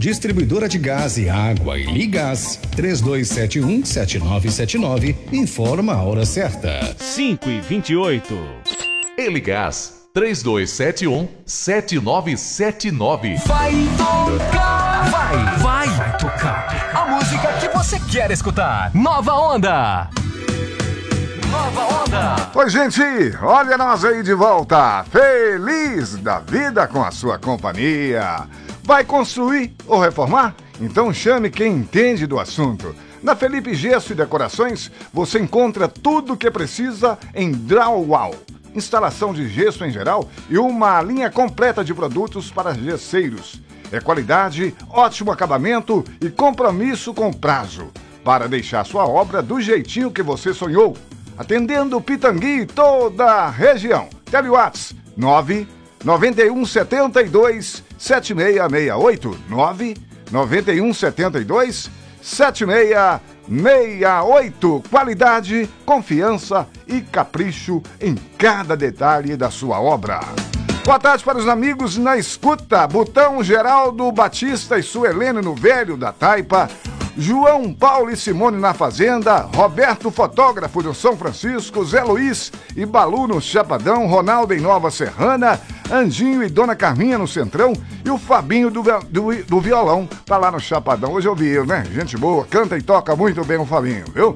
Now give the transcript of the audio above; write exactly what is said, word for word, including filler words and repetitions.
Distribuidora de gás e água e Ligás, três dois sete um, sete nove sete nove, informa a hora certa. cinco e vinte e oito. Eligás, três dois sete um, sete nove sete nove. Vai tocar, vai, vai, vai tocar a música que você quer escutar. Nova Onda. Nova Onda. Oi, gente, olha nós aí de volta, feliz da vida com a sua companhia. Vai construir ou reformar? Então chame quem entende do assunto. Na Felipe Gesso e Decorações, você encontra tudo o que precisa em drywall, instalação de gesso em geral e uma linha completa de produtos para gesseiros. É qualidade, ótimo acabamento e compromisso com prazo, para deixar sua obra do jeitinho que você sonhou. Atendendo Pitangui e toda a região. Telewatts nove nove um sete dois sete seis seis oito, nove nove um sete dois sete seis seis oito. Qualidade, confiança e capricho em cada detalhe da sua obra. Boa tarde para os amigos na escuta. Botão Geraldo Batista e Suelene no Velho da Taipa. João Paulo e Simone na Fazenda, Roberto Fotógrafo do São Francisco, Zé Luiz e Balu no Chapadão, Ronaldo em Nova Serrana, Anjinho e Dona Carminha no Centrão e o Fabinho do, do, do violão tá lá no Chapadão. Hoje eu vi ele, né? Gente boa, canta e toca muito bem o Fabinho, viu?